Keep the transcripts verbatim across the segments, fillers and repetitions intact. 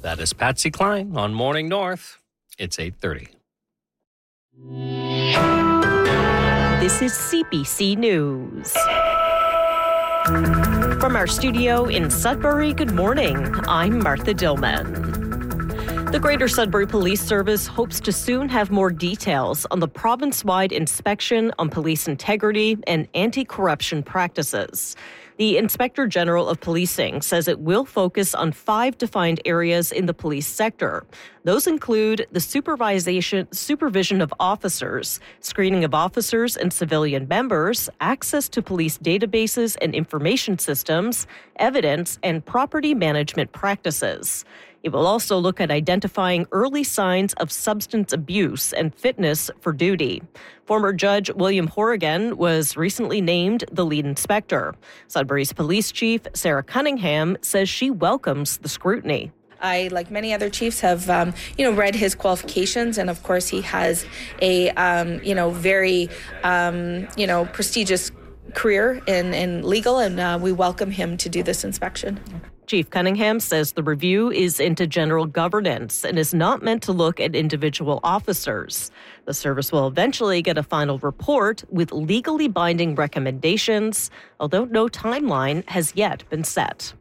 That is Patsy Cline on Morning North. It's eight thirty. This is C B C News. From our studio in Sudbury, good morning. I'm Martha Dillman. The Greater Sudbury Police Service hopes to soon have more details on the province-wide inspection on police integrity and anti-corruption practices. The Inspector General of Policing says it will focus on five defined areas in the police sector. Those include the supervision, supervision of officers, screening of officers and civilian members, access to police databases and information systems, evidence, and property management practices. It will also look at identifying early signs of substance abuse and fitness for duty. Former Judge William Horrigan was recently named the lead inspector. Sudbury's police chief, Sarah Cunningham, says she welcomes the scrutiny. I, like many other chiefs, have um, you know read his qualifications, and of course he has a um, you know very um, you know prestigious career in in legal, and uh, we welcome him to do this inspection. Chief Cunningham says the review is into general governance and is not meant to look at individual officers. The service will eventually get a final report with legally binding recommendations, although no timeline has yet been set.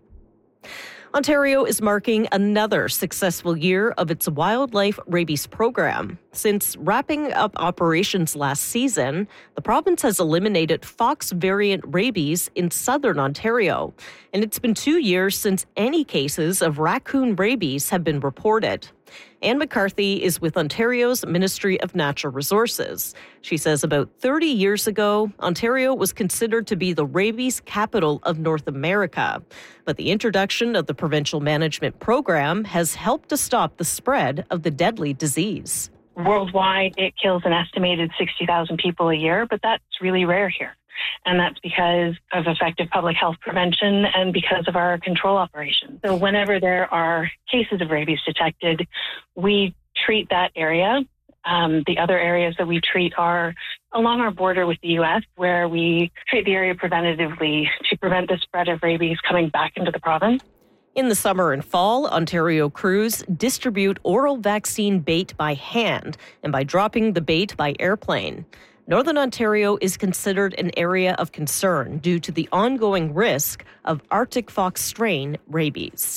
Ontario is marking another successful year of its wildlife rabies program. Since wrapping up operations last season, the province has eliminated fox variant rabies in southern Ontario. And it's been two years since any cases of raccoon rabies have been reported. Anne McCarthy is with Ontario's Ministry of Natural Resources. She says about thirty years ago, Ontario was considered to be the rabies capital of North America. But the introduction of the provincial management program has helped to stop the spread of the deadly disease. Worldwide, it kills an estimated sixty thousand people a year, but that's really rare here. And that's because of effective public health prevention and because of our control operations. So whenever there are cases of rabies detected, we treat that area. Um, the other areas that we treat are along our border with the U S, where we treat the area preventatively to prevent the spread of rabies coming back into the province. In the summer and fall, Ontario crews distribute oral vaccine bait by hand and by dropping the bait by airplane. Northern Ontario is considered an area of concern due to the ongoing risk of Arctic fox strain rabies.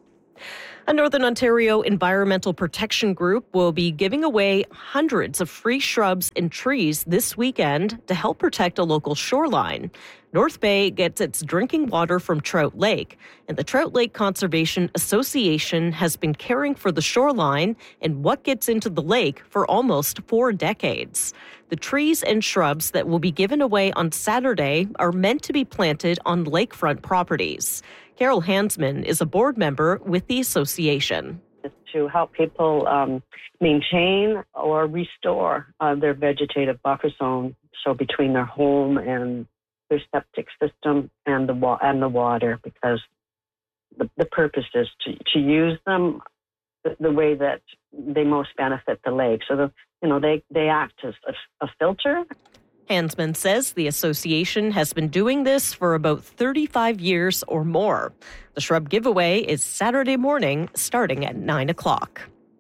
A Northern Ontario environmental protection group will be giving away hundreds of free shrubs and trees this weekend to help protect a local shoreline. North Bay gets its drinking water from Trout Lake, and the Trout Lake Conservation Association has been caring for the shoreline and what gets into the lake for almost four decades. The trees and shrubs that will be given away on Saturday are meant to be planted on lakefront properties. Carol Hansman is a board member with the association. To help people um, maintain or restore uh, their vegetative buffer zone, so between their home and their septic system and the wa- and the water, because the, the purpose is to, to use them the, the way that they most benefit the lake. So the, you know they, they act as a, a filter. Hansman says the association has been doing this for about thirty-five years or more. The shrub giveaway is Saturday morning, starting at nine o'clock.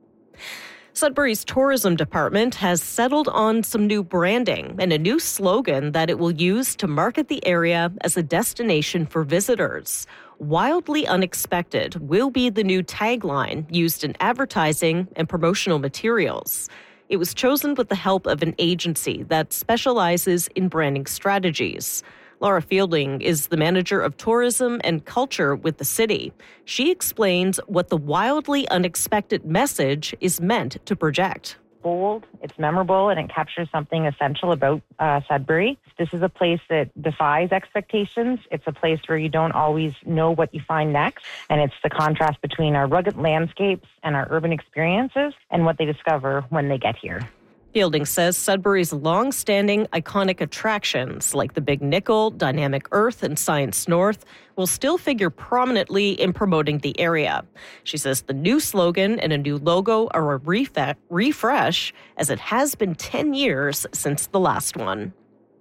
Sudbury's tourism department has settled on some new branding and a new slogan that it will use to market the area as a destination for visitors. Wildly Unexpected will be the new tagline used in advertising and promotional materials. It was chosen with the help of an agency that specializes in branding strategies. Laura Fielding is the manager of tourism and culture with the city. She explains what the wildly unexpected message is meant to project. Bold, it's memorable, and it captures something essential about uh, Sudbury. This is a place that defies expectations. It's a place where you don't always know what you find next, and it's the contrast between our rugged landscapes and our urban experiences and what they discover when they get here. Fielding says Sudbury's long-standing iconic attractions like the Big Nickel, Dynamic Earth, and Science North will still figure prominently in promoting the area. She says the new slogan and a new logo are a ref- refresh, as it has been ten years since the last one.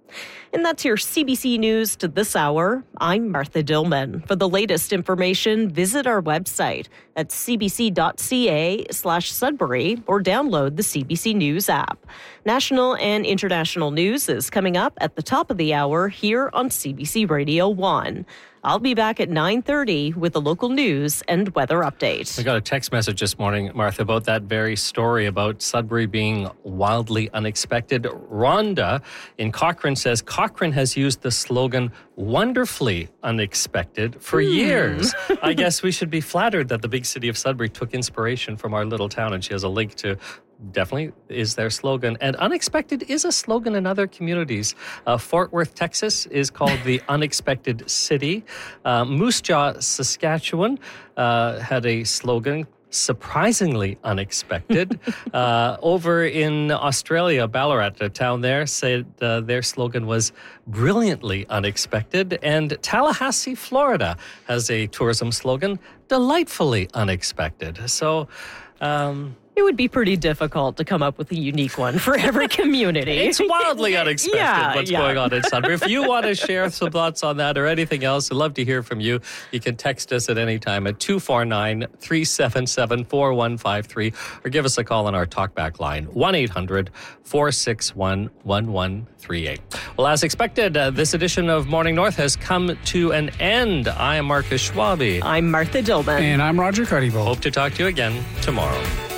And that's your C B C News to this hour. I'm Martha Dillman. For the latest information, visit our website at cbc.ca slash Sudbury or download the C B C News app. National and international news is coming up at the top of the hour here on C B C Radio one. I'll be back at nine thirty with the local news and weather update. We got a text message this morning, Martha, about that very story about Sudbury being wildly unexpected. Rhonda in Cochrane says Cochrane has used the slogan wonderfully unexpected for hmm. years. I guess we should be flattered that the big city of Sudbury took inspiration from our little town, and she has a link to definitely is their slogan. And unexpected is a slogan in other communities. Uh, Fort Worth, Texas is called the Unexpected City. Uh, Moose Jaw, Saskatchewan uh, had a slogan, surprisingly unexpected. uh, over in Australia, Ballarat, a town there, said uh, their slogan was brilliantly unexpected. And Tallahassee, Florida has a tourism slogan, delightfully unexpected. So, um, it would be pretty difficult to come up with a unique one for every community. It's wildly unexpected yeah, what's yeah. going on in Sudbury. If you want to share some thoughts on that or anything else, I'd love to hear from you. You can text us at any time at two four nine, three seven seven, four one five three or give us a call on our talkback line, one eight hundred, four six one, one one three eight. Well, as expected, uh, this edition of Morning North has come to an end. I am Marcus Schwabe. I'm Martha Dillman. And I'm Roger Cardivo. Hope to talk to you again tomorrow.